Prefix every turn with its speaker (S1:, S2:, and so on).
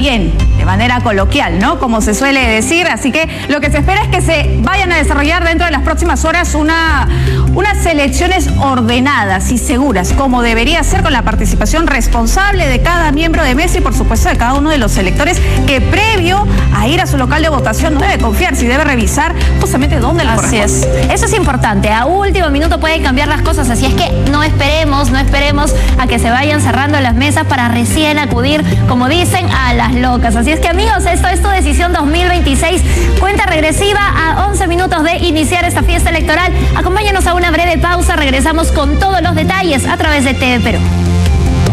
S1: bien, de manera coloquial, ¿no? Como se suele decir. Así que lo que se espera es que se vayan a desarrollar dentro de las próximas horas unas elecciones ordenadas y seguras, como debería ser, con la participación responsable de cada miembro de mesa y, por supuesto, de cada uno de los electores, que previo a ir a su local de votación no debe confiarse y debe revisar justamente dónde le corresponde.
S2: Así es. Eso es importante. A último minuto pueden cambiar las cosas, así es que no esperemos a que se vayan cerrando las mesas para recién acudir, como dicen, a las locas. Así es que, amigos, esto es Tu Decisión 2026. Cuenta regresiva a 11 minutos de iniciar esta fiesta electoral. Acompáñenos a una breve pausa. Regresamos con todos los detalles a través de TV Perú.